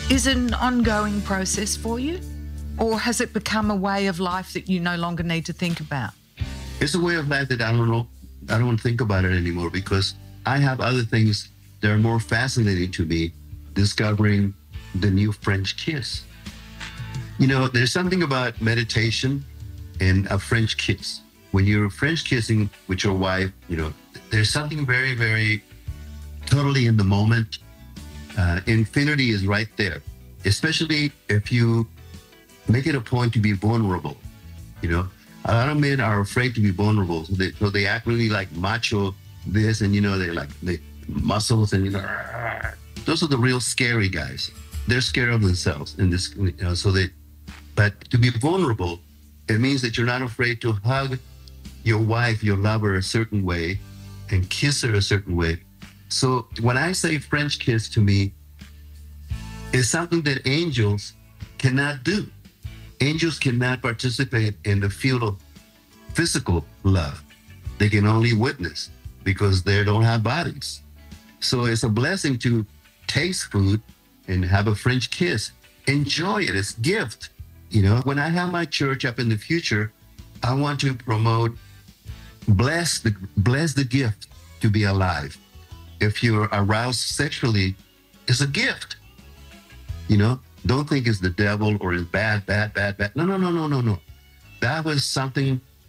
is it an ongoing process for you? Or has it become a way of life that you no longer need to think about? It's a way of life that I don't know. I don't think about it anymore because I have other things that are more fascinating to me, discovering the new French kiss. You know, there's something about meditation and a French kiss. When you're French kissing with your wife, you know, there's something very, very totally in the moment. Infinity is right there, especially if you make it a point to be vulnerable. You know, a lot of men are afraid to be vulnerable, so they act really like macho this, and you know, they like the muscles, and you know, those are the real scary guys. They're scared of themselves in this, you know, but to be vulnerable, it means that you're not afraid to hug your wife, your lover a certain way and kiss her a certain way. So when I say French kiss, to me, it's something that angels cannot do. Angels cannot participate in the field of physical love. They can only witness because they don't have bodies. So it's a blessing to taste food and have a French kiss. Enjoy it. It's a gift. You know, when I have my church up in the future, I want to promote bless the gift to be alive. If you're aroused sexually, it's a gift. You know, don't think it's the devil or it's bad. No. That was something